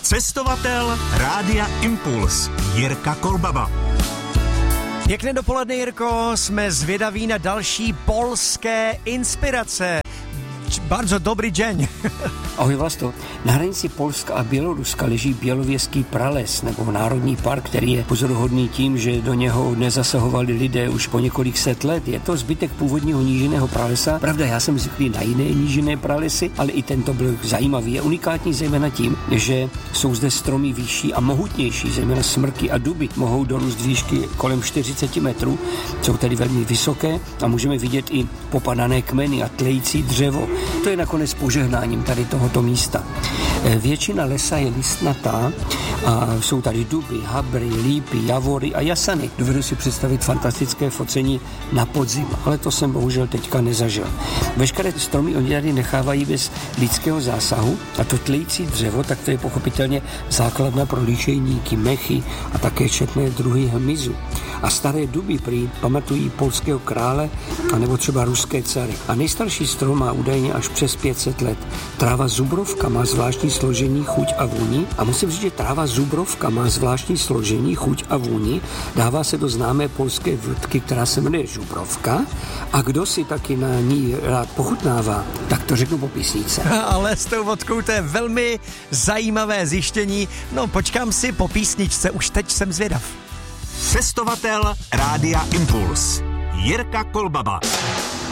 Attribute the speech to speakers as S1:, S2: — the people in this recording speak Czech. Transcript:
S1: Cestovatel Rádia Impuls Jirka Kolbaba.
S2: Pěkné dopoledne, Jirko, jsme zvědaví na další polské inspirace. Bardzo dobrý den.
S3: Ahoj Vlasto. Na hranici Polska a Běloruska leží Bělověský prales, nebo národní park, který je pozoruhodný tím, že do něho nezasahovali lidé už po několik set let. Je to zbytek původního nížinného pralesa. Pravda, já jsem zvyklý na jiné nížinné pralesy, ale i tento byl zajímavý. Je unikátní zejména tím, že jsou zde stromy vyšší a mohutnější, zejména smrky a duby mohou dorůst výšky kolem 40 metrů, jsou tedy velmi vysoké a můžeme vidět i popadané kmeny a tlející dřevo. To je nakonec požehnáním tady tohoto místa. Většina lesa je listnatá a jsou tady duby, habry, lípy, javory a jasany. Dovedu si představit fantastické focení na podzim, ale to jsem bohužel teďka nezažil. Veškeré stromy oni tady nechávají bez lidského zásahu a to tlející dřevo, tak to je pochopitelně základna pro lišejníky, mechy a také četné druhy hmyzu. A staré duby prý pamatují polského krále anebo třeba ruské dcery. A nejstarší strom má údajně až přes 500 let. Tráva zubrovka má zvláštní složení, chuť a vůni. A musím říct, že tráva zubrovka má zvláštní složení, chuť a vůni. Dává se do známé polské vodky, která se jmenuje žubrovka. A kdo si taky na ní rád pochutnává, tak to řeknu po písničce.
S2: Ale s tou vodkou to je velmi zajímavé zjištění. No, počkám si po písničce, už teď jsem zvědav.
S1: Cestovatel Rádia Impuls Jirka Kolbaba.